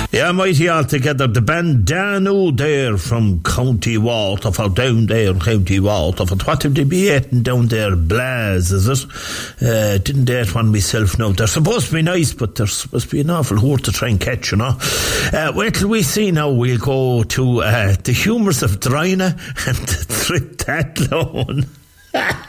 Yeah, mighty all together. The band Danu there from County Waterford, or down there in County Waterford. What have they be eating down there? Blaz, is it? Didn't eat one myself now. They're supposed to be nice, but they're supposed to be an awful horde to try and catch, you know. Wait till we see now. We'll go to the humours of Drina and the Triptathlon.